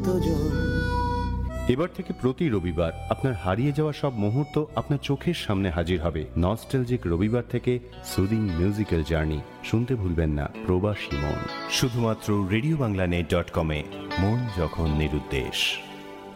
কতজন। এবার থেকে প্রতি রবিবার আপনার হারিয়ে যাওয়া সব মুহূর্ত আপনার চোখের সামনে হাজির হবে। নস্টালজিক রবিবার থেকে সুদিং মিউজিক্যাল জার্নি শুনতে ভুলবেন না প্রবাসী মন, শুধুমাত্র রেডিও বাংলা net.com-এ। মন যখন নিরুদ্দেশ।